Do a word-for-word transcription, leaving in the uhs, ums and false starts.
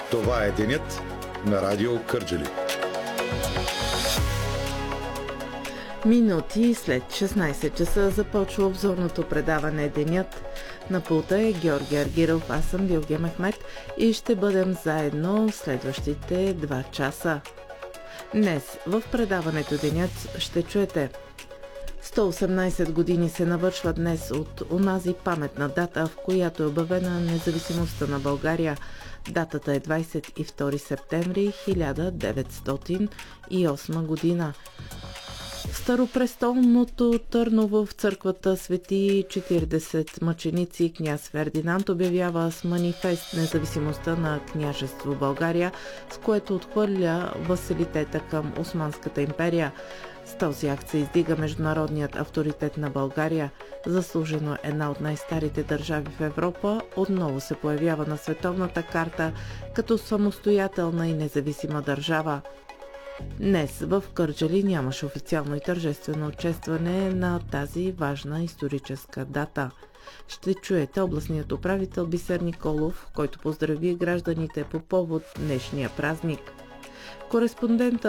Това е денят на Радио Кърджали. Минути след шестнайсет часа започва обзорното предаване Денят. На пулта е Георги Аргиров, аз съм Билге Мехмет и ще бъдем заедно следващите два часа. Днес в предаването Денят ще чуете: сто и осемнайсет години се навършва днес от онази паметна дата, в която е обявена независимостта на България. Датата е двайсет и втори септември хиляда деветстотин и осма година. Старопрестолното Търново в църквата Свети четирийсет мъченици княз Фердинанд обявява с манифест независимостта на княжество България, с което отхвърля васалитета към Османската империя. С този акт се издига международният авторитет на България. Заслужено една от най-старите държави в Европа отново се появява на световната карта като самостоятелна и независима държава. Днес в Кърджали нямаше официално и тържествено честване на тази важна историческа дата. Ще чуете областният управител Бисер Николов, който поздрави гражданите по повод днешния празник. Кореспондентът